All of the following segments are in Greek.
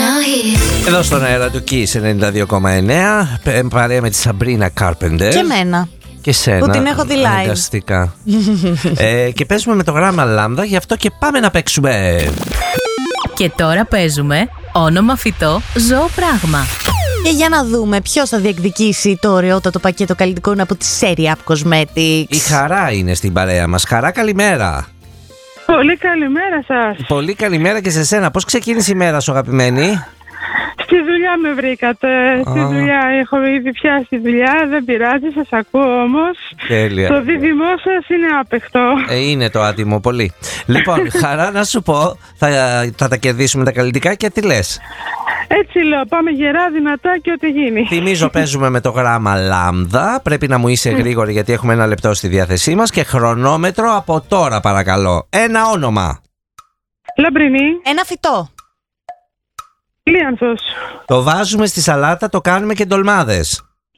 Εδώ στον αέρα του Kiss 92,9 παρέα με τη Σαμπρίνα Κάρπεντερ. Και εμένα. Και σένα. Που την έχω δει live. Αναγκαστικά. Και παίζουμε με το γράμμα λάμδα, γι' αυτό και πάμε να παίξουμε. Και τώρα παίζουμε όνομα φυτό, ζώο πράγμα. Και για να δούμε ποιος θα διεκδικήσει το ωραιότατο πακέτο καλλιτικών από τη Serie Up Cosmetics. Η Χαρά είναι στην παρέα μας. Χαρά, καλημέρα. Πολύ καλημέρα σας. Πολύ καλημέρα και σε σένα. Πώς ξεκίνησε η μέρα σου, αγαπημένη? Στη δουλειά με βρήκατε. Στη δουλειά έχω ήδη πιάσει δουλειά. Δεν πειράζει, σας ακούω όμως. Τέλεια. Το δίδυμό σας είναι άπεχτο. Είναι το άτιμο, πολύ. Λοιπόν, Χαρά, να σου πω, θα τα κερδίσουμε τα καλλιτικά και τι λες? Έτσι λέω, πάμε γερά, δυνατά και ό,τι γίνει. Θυμίζω, παίζουμε με το γράμμα λάμδα. Πρέπει να μου είσαι γρήγορη γιατί έχουμε 1 λεπτό στη διάθεσή μας. Και χρονόμετρο από τώρα, παρακαλώ. Ένα όνομα. Λαμπρινή. Ένα φυτό. Λίανθος. Το βάζουμε στη σαλάτα, το κάνουμε και ντολμάδες.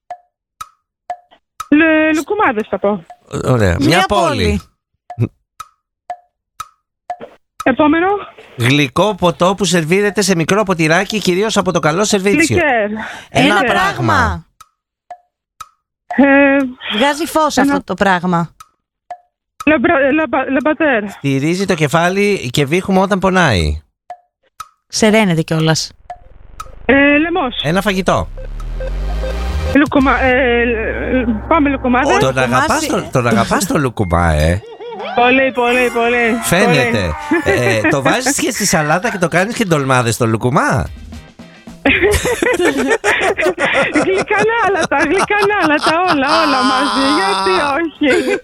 Λουκουμάδες θα πω. Ωραία. Μια πόλη. Επόμενο. Γλυκό ποτό που σερβίρεται σε μικρό ποτηράκι, κυρίως από το καλό σερβίτσιο. Λικέρ. Ένα πράγμα. Βγάζει φως αυτό το πράγμα. Λαμπατέρ. Στηρίζει το κεφάλι και βήχουμε όταν πονάει. Σεραίνεται κιόλας. Λεμός. Ένα φαγητό. Πάμε λουκουμάδες. Τον αγαπάς το λουκουμά, Πολύ, πολύ, πολύ. Φαίνεται. Το βάζεις και στη σαλάτα και το κάνεις και ντολμάδες το λουκουμά. Γλυκανάλατα, όλα μαζί. Γιατί όχι?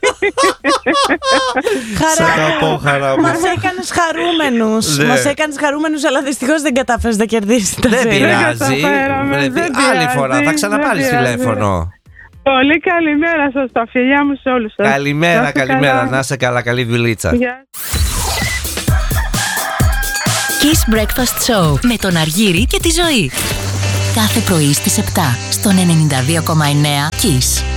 Χαρά, μας έκανες χαρούμενους. Μας έκανες χαρούμενους, αλλά δυστυχώς δεν κατάφερες να κερδίσεις τα Δεν πειράζει. Δεν Άλλη φορά θα ξαναπάρεις τηλέφωνο. Πολύ καλημέρα σας, τα φιλιά μου σε όλους σας. Καλημέρα, να είσαι καλά, καλή δουλίτσα. Kiss Breakfast Show με τον Αργύρη και τη Ζωή. Κάθε πρωί στις 7 στον 92,9 Kiss.